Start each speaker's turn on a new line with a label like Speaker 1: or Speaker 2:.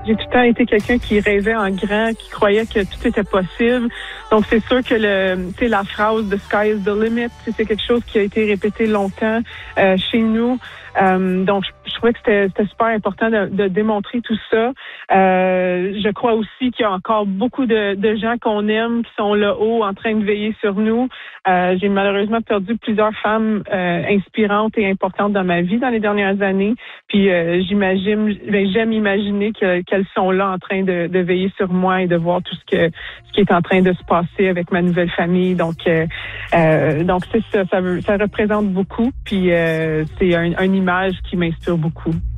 Speaker 1: J'ai tout le temps été quelqu'un qui rêvait en grand, qui croyait que tout était possible. Donc, c'est sûr que la phrase « the sky is the limit », c'est quelque chose qui a été répété longtemps chez nous. Donc, je trouvais que c'était super important de démontrer tout ça. Je crois aussi qu'il y a encore beaucoup de gens qu'on aime qui sont là-haut en train de veiller sur nous. J'ai malheureusement perdu plusieurs femmes inspirantes et importantes dans ma vie dans les dernières années. Puis j'aime imaginer qu'elles sont là en train de veiller sur moi et de voir tout ce qui est en train de se passer avec ma nouvelle famille. Donc c'est ça représente beaucoup. Puis c'est une image qui m'inspire beaucoup.